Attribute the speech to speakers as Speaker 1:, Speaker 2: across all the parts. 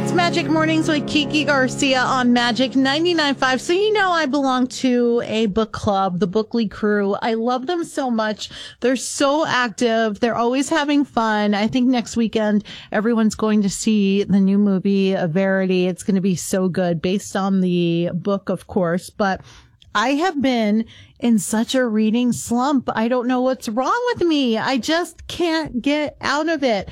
Speaker 1: It's Magic Mornings with Kiki Garcia on Magic 99.5. So you know I belong to a book club, the Bookly Crew. I love them so much. They're so active. They're always having fun. I think next weekend everyone's going to see the new movie, Verity. It's going to be so good, based on the book, of course. But I have been in such a reading slump. I don't know what's wrong with me. I just can't get out of it.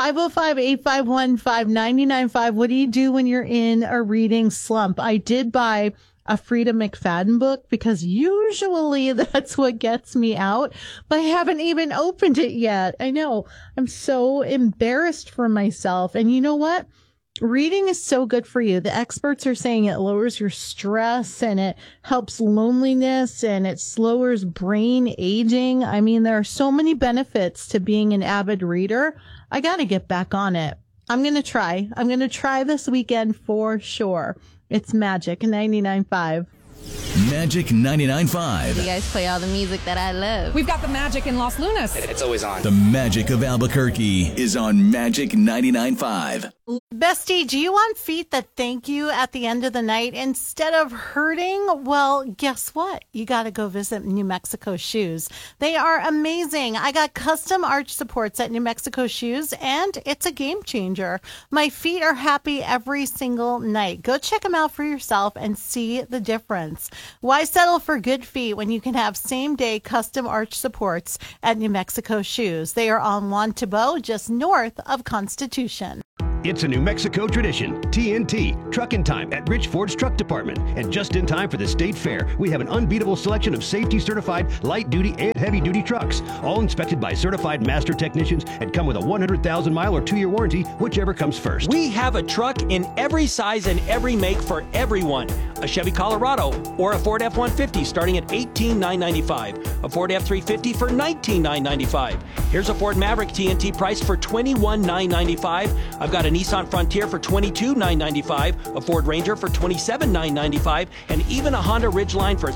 Speaker 1: 505-851-5995. What do you do when you're in a reading slump? I did buy a Frida McFadden book because usually that's what gets me out, but I haven't even opened it yet. I know. I'm so embarrassed for myself. And you know what? Reading is so good for you. The experts are saying it lowers your stress and it helps loneliness and it slows brain aging. I mean, there are so many benefits to being an avid reader. I got to get back on it. I'm going to try. I'm going to try this weekend for sure. It's Magic 99.5.
Speaker 2: Magic 99.5.
Speaker 3: You guys play all the music that I love.
Speaker 4: We've got the magic in Los Lunas.
Speaker 5: It's always on.
Speaker 2: The magic of Albuquerque is on Magic 99.5.
Speaker 1: Bestie, do you want feet that thank you at the end of the night instead of hurting? Well, guess what? You got to go visit New Mexico Shoes. They are amazing. I got custom arch supports at New Mexico Shoes, and it's a game changer. My feet are happy every single night. Go check them out for yourself and see the difference. Why settle for good feet when you can have same-day custom arch supports at New Mexico Shoes? They are on Juan Tabo, just north of Constitution.
Speaker 6: It's a New Mexico tradition, TNT, Truck in Time at Rich Ford's Truck Department. And just in time for the State Fair, we have an unbeatable selection of safety-certified light-duty and heavy-duty trucks, all inspected by certified master technicians and come with a 100,000-mile or 2-year warranty, whichever comes first.
Speaker 7: We have a truck in every size and every make for everyone. A Chevy Colorado or a Ford F-150 starting at $18,995. A Ford F-350 for $19,995. Here's a Ford Maverick TNT priced for $21,995. I've got a Nissan Frontier for $22,995, a Ford Ranger for $27,995, and even a Honda Ridgeline for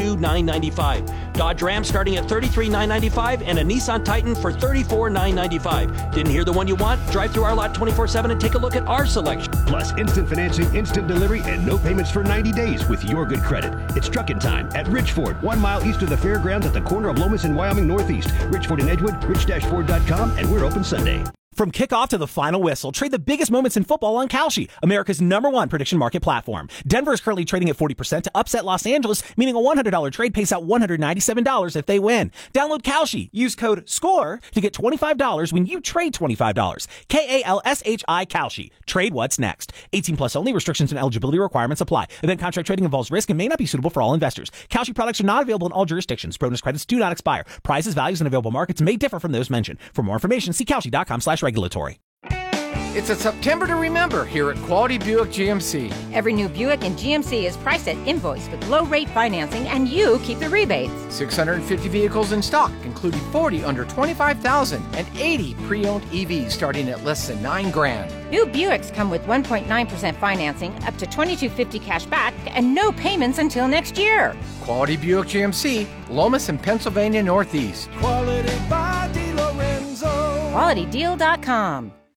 Speaker 7: $32,995. Dodge Ram starting at $33,995 and a Nissan Titan for $34,995. Didn't hear the one you want? Drive through our lot 24/7 and take a look at our selection.
Speaker 6: Plus instant financing, instant delivery, and no payments for 90 days with your good credit. It's Truck in Time at Rich Ford, 1 mile east of the fairgrounds at the corner of Lomas and Wyoming Northeast. Rich Ford in Edgewood, rich-ford.com, and we're open Sunday.
Speaker 8: From kickoff to the final whistle, trade the biggest moments in football on Kalshi, America's #1 prediction market platform. Denver is currently trading at 40% to upset Los Angeles, meaning a $100 trade pays out $197 if they win. Download Kalshi. Use code SCORE to get $25 when you trade $25. KALSHI Kalshi. Trade what's next. 18 plus only. Restrictions and eligibility requirements apply. Event contract trading involves risk and may not be suitable for all investors. Kalshi products are not available in all jurisdictions. Bonus credits do not expire. Prices, values, and available markets may differ from those mentioned. For more information, see Kalshi.com/regulatory.
Speaker 9: It's a September to remember here at Quality Buick GMC.
Speaker 10: Every new Buick in GMC is priced at invoice with low-rate financing, and you keep the rebates.
Speaker 9: 650 vehicles in stock, including 40 under $25,000 and 80 pre-owned EVs starting at less than $9,000.
Speaker 10: New Buicks come with 1.9% financing, up to $2,250 cash back, and no payments until next year.
Speaker 9: Quality Buick GMC, Lomas and Pennsylvania Northeast.
Speaker 11: Quality by DeLorenzo.
Speaker 10: QualityDeal.com.